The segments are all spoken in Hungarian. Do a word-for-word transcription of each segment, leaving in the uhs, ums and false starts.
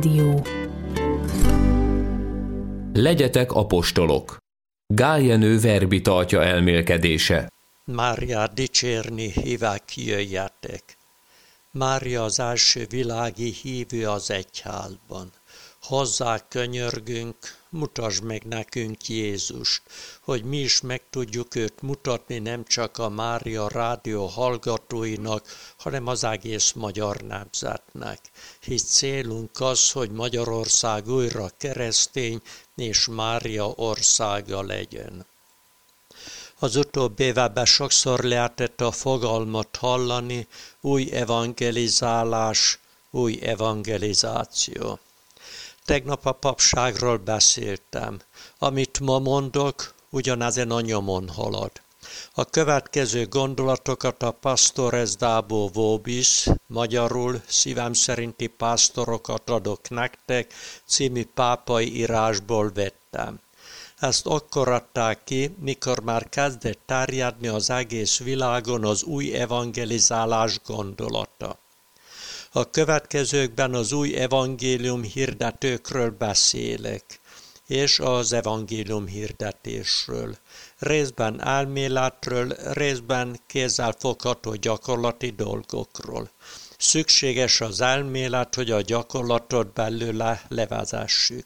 Rádió. Legyetek apostolok. Gál Jenő verbi tartja elmélkedése. Máriát dicsérni hívák, jöjjetek. Mária az első világi hívő az egyházban. Hozzá könyörgünk, mutasd meg nekünk Jézust, hogy mi is meg tudjuk őt mutatni nem csak a Mária rádió hallgatóinak, hanem az egész magyar nemzetnek. Hisz célunk az, hogy Magyarország újra keresztény és Mária országa legyen. Az utóbbi években sokszor lehetett a fogalmat hallani, új evangelizálás, új evangelizáció. Tegnap a papságról beszéltem. Amit ma mondok, ugyanezen a nyomon halad. A következő gondolatokat a Pastores Dabo Vobis, magyarul Szívem szerinti pásztorokat adok nektek, című pápai írásból vettem. Ezt akkor adták ki, mikor már kezdett terjedni az egész világon az új evangelizálás gondolata. A következőkben az új evangélium hirdetőkről beszélek, és az evangélium hirdetésről. Részben elméletről, részben kézzelfogható gyakorlati dolgokról. Szükséges az elmélet, hogy a gyakorlatot belőle levezessük.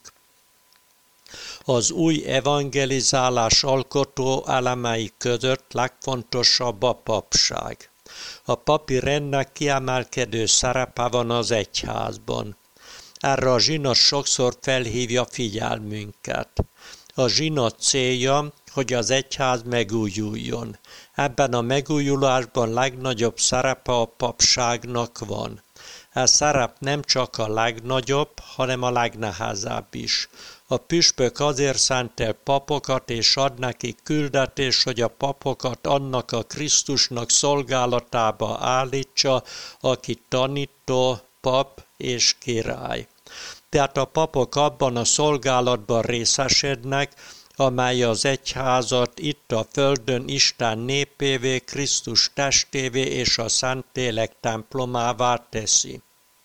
Az új evangelizálás alkotó elemei között legfontosabb a papság. A papi rendnek kiemelkedő szerepe van az egyházban. Erre a zsinat sokszor felhívja figyelmünket. A zsinat célja, hogy az egyház megújuljon. Ebben a megújulásban legnagyobb szerepe a papságnak van. Ez szerep nem csak a legnagyobb, hanem a legnehezebb is. A püspök azért szentel papokat és ad nekik küldetést, hogy a papokat annak a Krisztusnak szolgálatába állítsa, aki tanító, pap és király. Tehát a papok abban a szolgálatban részesednek, amely az egyházat itt a földön Isten népévé, Krisztus testévé és a Szentlélek templomává teszi.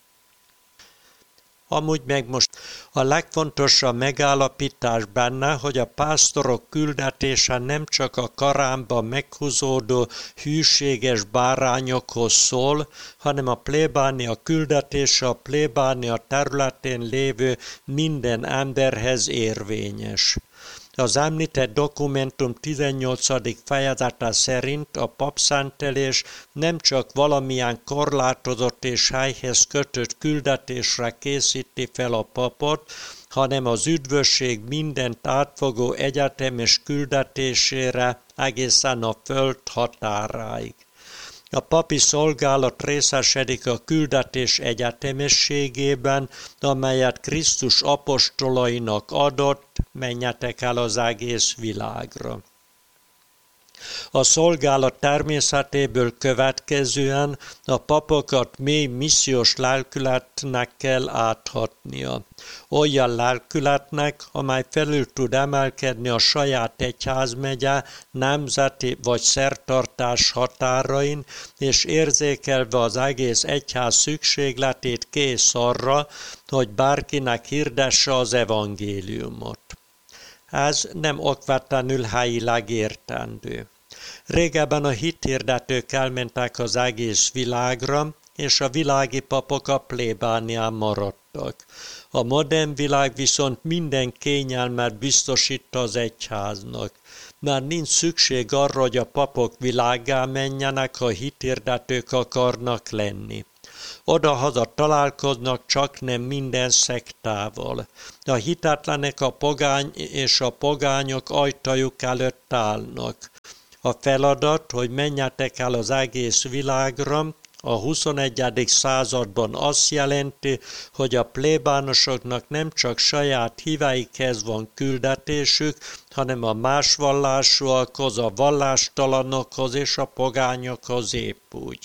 Amúgy meg most a legfontosabb megállapítás benne, hogy a pásztorok küldetése nem csak a karámba meghúzódó hűséges bárányokhoz szól, hanem a plébánia küldetése a plébánia területén lévő minden emberhez érvényes. Az említett dokumentum tizennyolcadik fejezete szerint a papszentelés nem csak valamilyen korlátozott és helyhez kötött küldetésre készíti fel a papot, hanem az üdvösség mindent átfogó egyetemes küldetésére egészen a föld határáig. A papi szolgálat részesedik a küldetés egyetemességében, amelyet Krisztus apostolainak adott, menjetek el az egész világra. A szolgálat természetéből következően a papokat mély missziós lelkületnek kell áthatnia. Olyan lelkületnek, amely felül tud emelkedni a saját egyházmegye, nemzeti vagy szertartás határain, és érzékelve az egész egyház szükségletét kész arra, hogy bárkinek hirdesse az evangéliumot. Ez nem okvetlenül helyileg értendő. Régebben a hithirdetők elmentek az egész világra, és a világi papok a plébánián maradtak. A modern világ viszont minden kényelmet biztosít az egyháznak. Már nincs szükség arra, hogy a papok világgá menjenek, ha hithirdetők akarnak lenni. Oda-haza találkoznak, csak nem minden szektával. A hitetlenek a pogány és a pogányok ajtajuk előtt állnak. A feladat, hogy menjetek el az egész világra, a huszonegyedik században azt jelenti, hogy a plébánosoknak nem csak saját híveikhez van küldetésük, hanem a más vallásúakhoz, a vallástalanokhoz és a pogányokhoz épp úgy.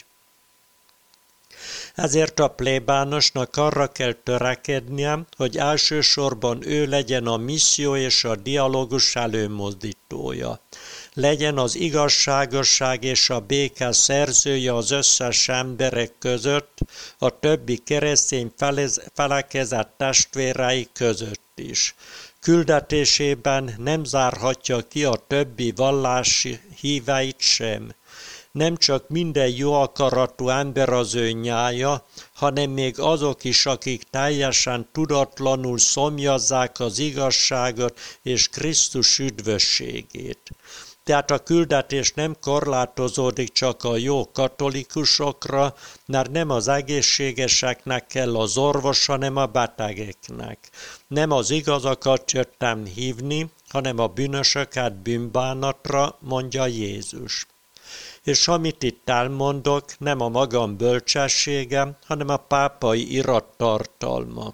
Ezért a plébánosnak arra kell törekednie, hogy elsősorban ő legyen a misszió és a dialógus előmozdítója. legyen az igazságosság és a béke szerzője az összes emberek között, a többi keresztény felekezet testvérei között is. Küldetésében nem zárhatja ki a többi vallási híveit sem. Nem csak minden jó akaratú ember az ő nyája, hanem még azok is, akik teljesen tudatlanul szomjazzák az igazságot és Krisztus üdvösségét. Tehát a küldetés nem korlátozódik csak a jó katolikusokra, mert nem az egészségeseknek kell az orvos, hanem a betegeknek. Nem az igazakat jöttem hívni, hanem a bűnösöket bűnbánatra, mondja Jézus. És amit itt elmondok, nem a magam bölcsessége, hanem a pápai irat tartalma.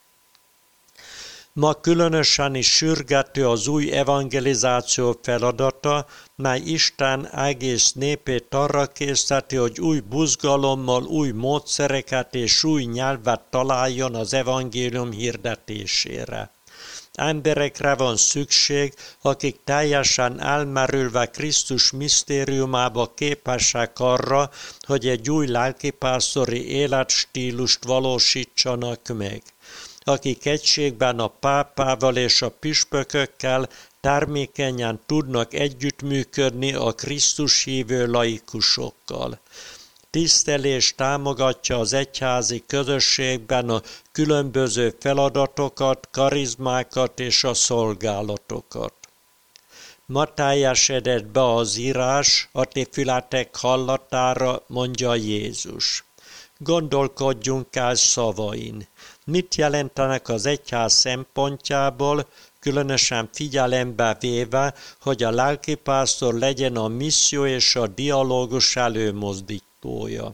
Ma különösen is sürgető az új evangelizáció feladata, mely Isten egész népét arra készteti, hogy új buzgalommal, új módszereket és új nyelvet találjon az evangélium hirdetésére. Emberekre van szükség, akik teljesen elmerülve Krisztus misztériumába képesek arra, hogy egy új lelkipásztori életstílust valósítsanak meg. Akik egységben a pápával és a püspökökkel termékenyen tudnak együttműködni a Krisztus hívő laikusokkal. Tisztelés támogatja az egyházi közösségben a különböző feladatokat, karizmákat és a szolgálatokat. Ma teljesedett be az írás, a ti fületek hallatára, mondja Jézus. Gondolkodjunk el szavain. Mit jelentenek az egyház szempontjából, különösen figyelembe véve, hogy a lelkipásztor legyen a misszió és a dialógus előmozdítója.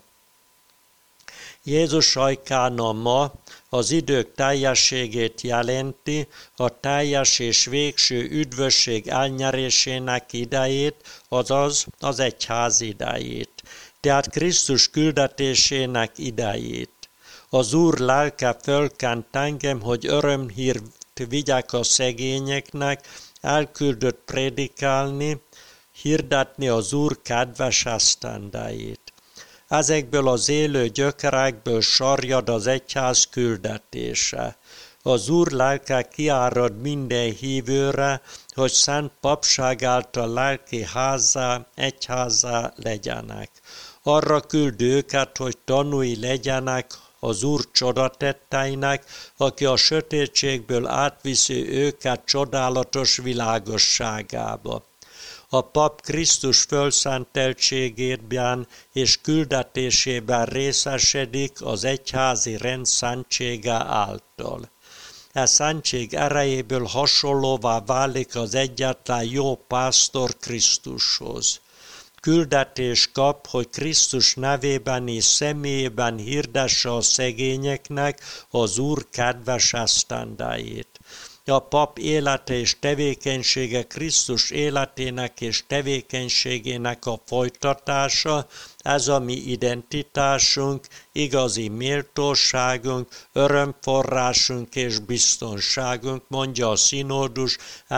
Jézus ajkána ma az idők teljességét jelenti, a teljes és végső üdvösség elnyerésének idejét, azaz az egyház idejét, tehát Krisztus küldetésének idejét. Az Úr lelke fölkent engem, hogy örömhírt vigyek a szegényeknek, elküldött prédikálni, hirdetni az Úr kedves esztendeit. Ezekből az élő gyökerekből sarjad az egyház küldetése. Az Úr lelke kiárad minden hívőre, hogy szent papság által lelki házzá, egyházzá legyenek. Arra küld őket, hogy tanúi legyenek az Úr csodatetteinek, aki a sötétségből átviszi őket csodálatos világosságába. A pap Krisztus fölszenteltségében és küldetésében részesedik az egyházi rend szentsége által. E szentség erejéből hasonlóvá válik az egyetlen jó pásztor Krisztushoz. Küldetés kap, hogy Krisztus nevében és személyében hirdesse a szegényeknek az Úr kedves esztendeit. A pap élete és tevékenysége Krisztus életének és tevékenységének a folytatása, ez a mi identitásunk, igazi méltóságunk, örömforrásunk és biztonságunk, mondja a Szinódus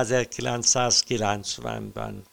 ezerkilencszázkilencvenben.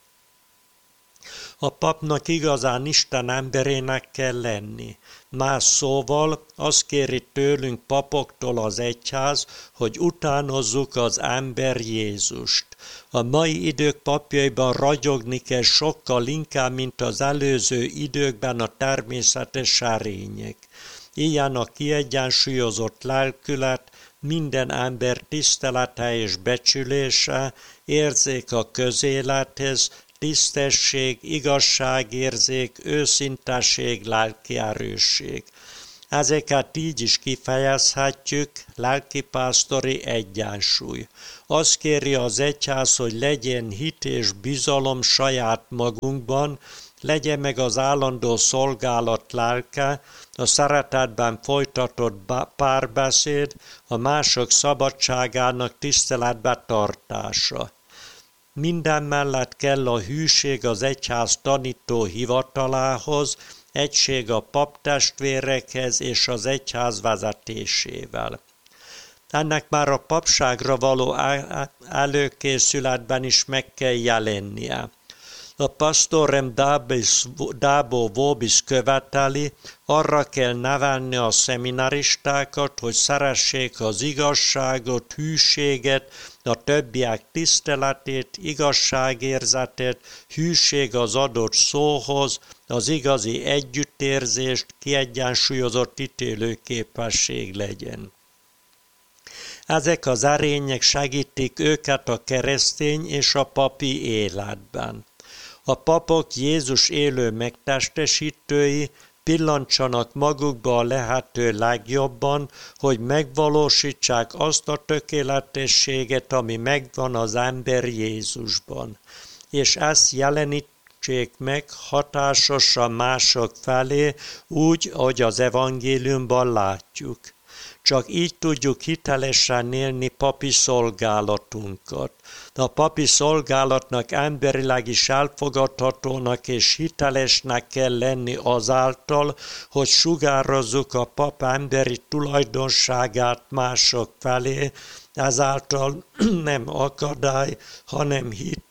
A papnak igazán Isten emberének kell lenni. Más szóval azt kéri tőlünk papoktól az egyház, hogy utánozzuk az ember Jézust. A mai idők papjaiban ragyogni kell sokkal inkább, mint az előző időkben a természetes erények. Ilyen a kiegyensúlyozott lelkület, minden ember tisztelete és becsülése, érzék a közélethez, tisztesség, igazságérzék, őszintesség, lelki erősség. Ezeket így is kifejezhetjük, lelkipásztori egyensúly. Azt kéri az egyház, hogy legyen hit és bizalom saját magunkban, legyen meg az állandó szolgálat lelke, a szeretetben folytatott párbeszéd, a mások szabadságának tiszteletbe tartása. Minden mellett kell a hűség az egyház tanító hivatalához, egység a paptestvérekhez és az egyház vezetésével. Ennek már a papságra való előkészületben is meg kell jelennie. A pastorem dabis, dabo vobis követeli, arra kell nevelni a szeminaristákat, hogy szeressék az igazságot, hűséget, a többiek tiszteletét, igazságérzetet, hűség az adott szóhoz, az igazi együttérzést, kiegyensúlyozott ítélőképesség legyen. Ezek az erények segítik őket a keresztény és a papi életben. A papok Jézus élő megtestesítői, pillantsanak magukba a lehető legjobban, hogy megvalósítsák azt a tökéletességet, ami megvan az ember Jézusban. És ezt jelenítsék meg hatásosan mások felé, úgy, ahogy az evangéliumban látjuk. Csak így tudjuk hitelesen élni papi szolgálatunkat. A papi szolgálatnak emberileg is elfogadhatónak és hitelesnek kell lenni azáltal, hogy sugározzuk a pap emberi tulajdonságát mások felé, ezáltal nem akadály, hanem hit.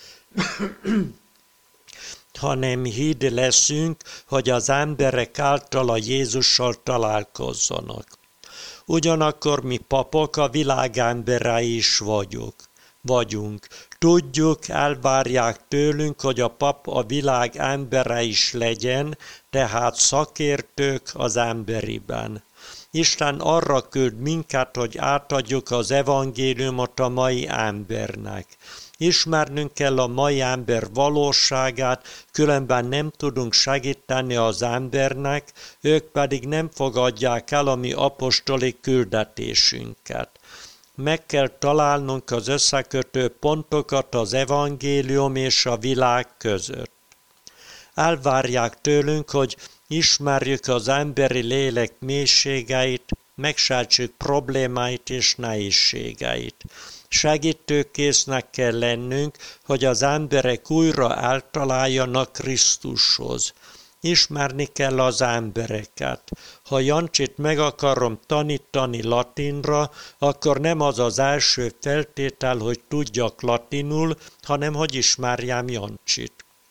hanem híd leszünk, hogy az emberek által a Jézussal találkozzanak. Ugyanakkor mi papok a világ emberei is vagyok, vagyunk. Tudjuk, elvárják tőlünk, hogy a pap a világ embere is legyen, tehát szakértők az emberiben. Isten arra küld minket, hogy átadjuk az evangéliumot a mai embernek. Ismernünk kell a mai ember valóságát, különben nem tudunk segíteni az embernek, ők pedig nem fogadják el a mi apostoli küldetésünket. Meg kell találnunk az összekötő pontokat az evangélium és a világ között. Elvárják tőlünk, hogy ismerjük az emberi lélek mélységeit, megsejtsük problémáit és nehézségeit. Segítőkésznek kell lennünk, hogy az emberek újra eltaláljanak Krisztushoz. Ismerni kell az embereket. Ha Jancsit meg akarom tanítani latinra, akkor nem az az első feltétel, hogy tudjak latinul, hanem hogy ismerjem Jancsit.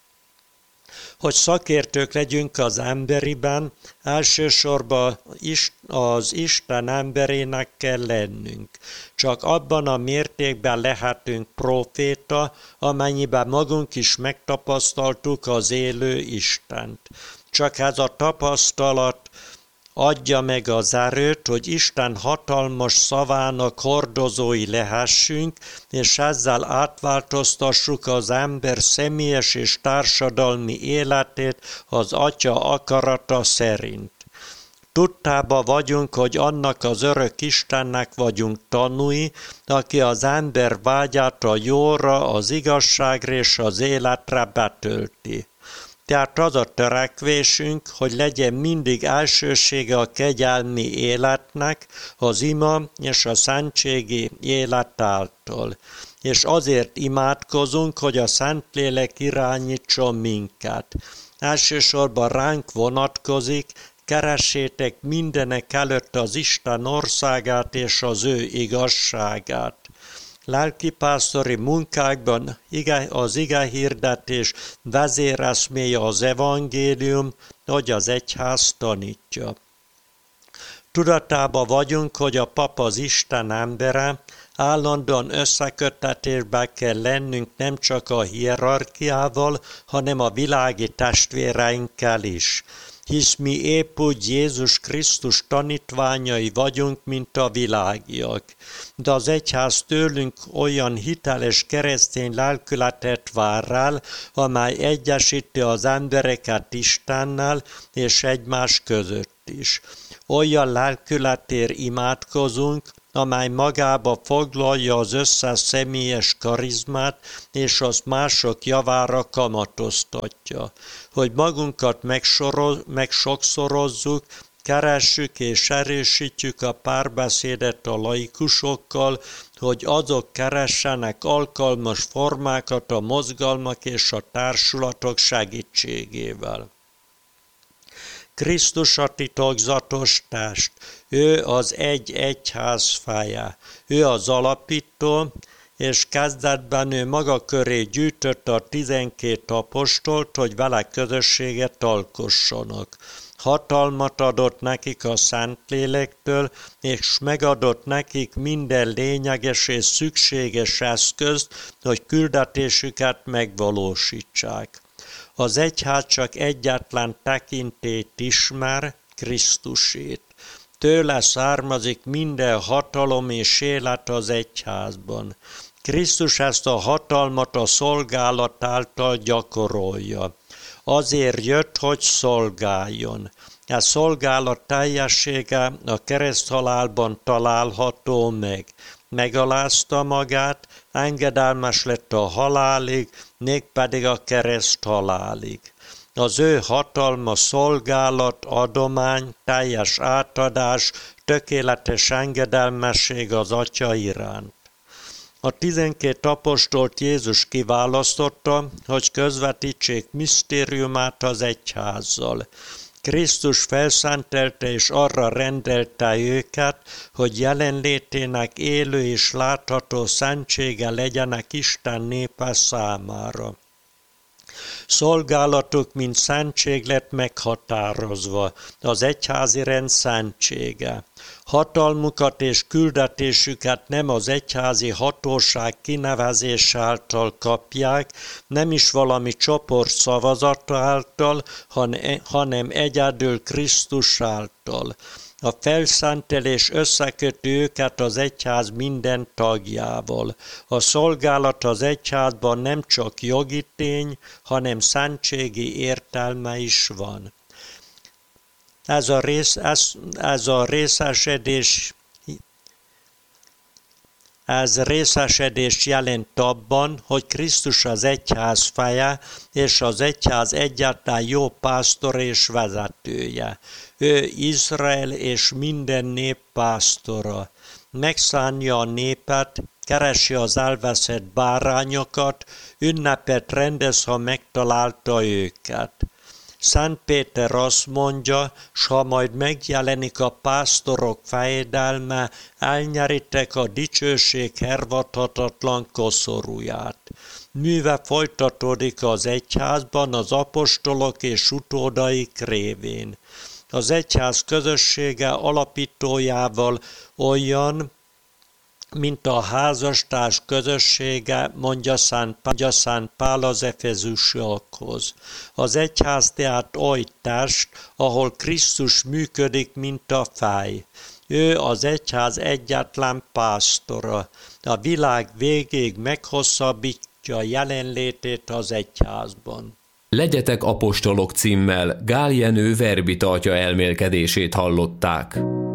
Hogy szakértők legyünk az emberiben, elsősorban az Isten emberének kell lennünk. Csak abban a mértékben lehetünk próféta, amennyiben magunk is megtapasztaltuk az élő Istent. Csak ez a tapasztalat adja meg az erőt, hogy Isten hatalmas szavának hordozói lehessünk, és ezzel átváltoztassuk az ember személyes és társadalmi életét az Atya akarata szerint. Tudtában vagyunk, hogy annak az örök Istennek vagyunk tanúi, aki az ember vágyát a jóra, az igazságra és az életre betölti. Tehát az a törekvésünk, hogy legyen mindig elsősége a kegyelmi életnek, az ima és a szentségi élet által. És azért imádkozunk, hogy a Szentlélek irányítson minket. Elsősorban ránk vonatkozik, keressétek mindenek előtt az Isten országát és az ő igazságát. Lelkipásztori munkákban az igehirdetés vezéreszméje az evangélium, hogy az egyház tanítja. Tudatában vagyunk, hogy a pap az Isten embere, állandóan összeköttetésbe kell lennünk nem csak a hierarchiával, hanem a világi testvéreinkkel is. Hisz mi épp úgy Jézus Krisztus tanítványai vagyunk, mint a világiak. De az egyház tőlünk olyan hiteles keresztény lelkületet vár el, amely egyesíti az embereket Istennel és egymás között is. Olyan lelkületért imádkozunk, amely magába foglalja az összes személyes karizmát, és azt mások javára kamatoztatja. Hogy magunkat megsoroz, megsokszorozzuk, keressük és erősítjük a párbeszédet a laikusokkal, hogy azok keressenek alkalmas formákat a mozgalmak és a társulatok segítségével. Krisztus a titokzatos test, ő az egy egyház feje, ő az alapító, és kezdetben ő maga köré gyűjtötte a tizenkét apostolt, hogy vele közösséget alkossanak. Hatalmat adott nekik a Szentlélektől, és megadott nekik minden lényeges és szükséges eszközt, hogy küldetésüket megvalósítsák. Az egyház csak egyetlen tekintélyt ismer, Krisztusét. Tőle származik minden hatalom és élet az egyházban. Krisztus ezt a hatalmat a szolgálat által gyakorolja. Azért jött, hogy szolgáljon. A szolgálat teljessége a kereszthalálban található meg. Megalázta magát, engedelmes lett a halálig, mégpedig a kereszthalálig. Az ő hatalma szolgálat, adomány, teljes átadás, tökéletes engedelmesség az Atya iránt. A tizenkét apostolt Jézus kiválasztotta, hogy közvetítsék misztériumát az egyházzal. Krisztus felszentelte és arra rendelte őket, hogy jelenlétének élő és látható szentsége legyenek Isten népe számára. Szolgálatuk, mint szentség lett meghatározva, az egyházi rend szentsége. Hatalmukat és küldetésüket nem az egyházi hatóság kinevezés által kapják, nem is valami csoport szavazata által, hanem egyedül Krisztus által. A felszentelés összeköti őket az egyház minden tagjával. A szolgálat az egyházban nem csak jogi tény, hanem szentségi értelme is van. Ez a, rész, ez, ez a részesedés Ez részesedést jelent abban, hogy Krisztus az egyház feje, és az egyház egyáltalán jó pásztor és vezetője. Ő Izrael és minden nép pásztora. Megszánja a népet, keresi az elveszett bárányokat, ünnepet rendez, ha megtalálta őket. Szent Péter azt mondja, s ha majd megjelenik a pásztorok fejedelme, elnyeritek a dicsőség hervadhatatlan koszorúját. Műve folytatódik az egyházban az apostolok és utódaik révén. Az egyház közössége alapítójával olyan, mint a házastárs közössége, mondja Szent Pál, mondja Szent Pál az efezusiakhoz. Az egyház tehát oly test, ahol Krisztus működik, mint a fej. Ő az egyház egyetlen pásztora. A világ végéig meghosszabbítja jelenlétét az egyházban. Legyetek apostolok címmel Gál Jenő verbi tartja elmélkedését hallották.